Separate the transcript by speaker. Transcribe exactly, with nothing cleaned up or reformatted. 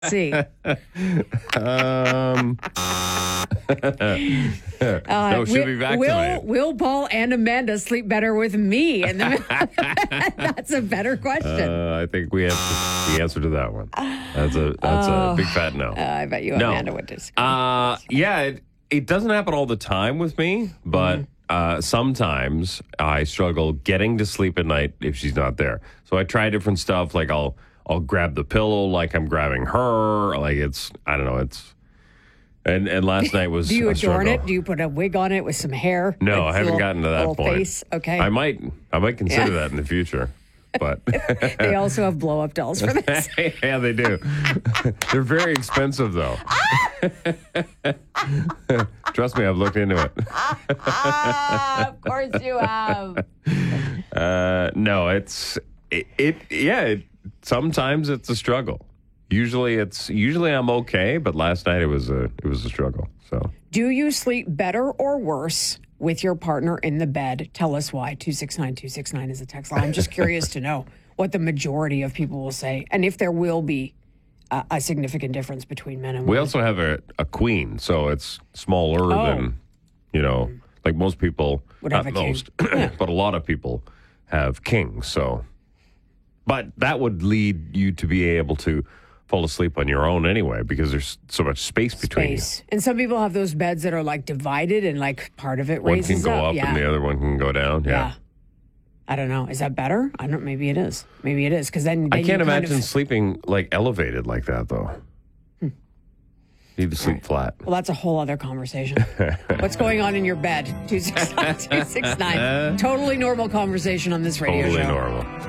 Speaker 1: See.
Speaker 2: um,
Speaker 1: Uh,
Speaker 2: no, she'll
Speaker 1: will,
Speaker 2: be back
Speaker 1: will,
Speaker 2: tonight.
Speaker 1: Will Paul and Amanda sleep better with me? And that's a better question.
Speaker 2: Uh, I think we have the answer to that one. That's a that's
Speaker 1: Oh.
Speaker 2: a big fat no.
Speaker 1: Uh, I bet you
Speaker 2: No.
Speaker 1: Amanda would disagree.
Speaker 2: Uh, yeah, it, it doesn't happen all the time with me, but
Speaker 1: Mm-hmm.
Speaker 2: uh, sometimes I struggle getting to sleep at night if she's not there. So I try different stuff. Like I'll I'll grab the pillow like I'm grabbing her. Like it's I don't know. It's and and last night was
Speaker 1: Do you
Speaker 2: a
Speaker 1: adorn
Speaker 2: struggle.
Speaker 1: it? Do you put a wig on it with some hair?
Speaker 2: No,
Speaker 1: Like
Speaker 2: I haven't
Speaker 1: little-
Speaker 2: gotten to that
Speaker 1: little
Speaker 2: point.
Speaker 1: Face? Okay.
Speaker 2: I might I might consider
Speaker 1: Yeah.
Speaker 2: that in the future, but.
Speaker 1: They also have blow up dolls for this.
Speaker 2: Yeah, they do. They're very expensive, though. Trust me, I've looked into it.
Speaker 1: Ah, of course you have.
Speaker 2: Uh, no, it's it. it yeah, it, sometimes it's a struggle. Usually, it's usually I'm okay, but last night it was a it was a struggle. So,
Speaker 1: Do you sleep better or worse with your partner in the bed? Tell us why. two six nine two six nine is the text line. I'm just curious to know what the majority of people will say and if there will be a, a significant difference between men and
Speaker 2: we
Speaker 1: women.
Speaker 2: also have a, a queen, so it's smaller
Speaker 1: Oh.
Speaker 2: than you know, like most people.
Speaker 1: Would
Speaker 2: not
Speaker 1: have a king.
Speaker 2: most, but a lot of people have kings. So, but that would lead you to be able to fall asleep on your own anyway because there's so much space between
Speaker 1: Space. And some people have those beds that are like divided and like part of it
Speaker 2: you. One
Speaker 1: raises
Speaker 2: can go up
Speaker 1: yeah.
Speaker 2: and the other one can go down. Yeah.
Speaker 1: Yeah. I don't know. Is that better? I don't. Maybe it is. Maybe it is because then, then
Speaker 2: I
Speaker 1: you
Speaker 2: can't
Speaker 1: kind
Speaker 2: imagine
Speaker 1: Of,
Speaker 2: sleeping like elevated like that though. Need to sleep flat.
Speaker 1: well, that's a whole other conversation. What's going on in your bed? two six nine two six nine. Totally normal conversation on this radio
Speaker 2: Totally
Speaker 1: show.
Speaker 2: normal.